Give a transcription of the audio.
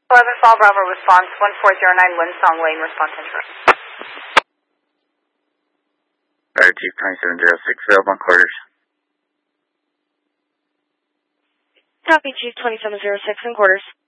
11 Fall Bravo response 1409 Winsong Lane, response interrupt. Chief 2706, available on quarters. Copy, Chief 2706 in quarters.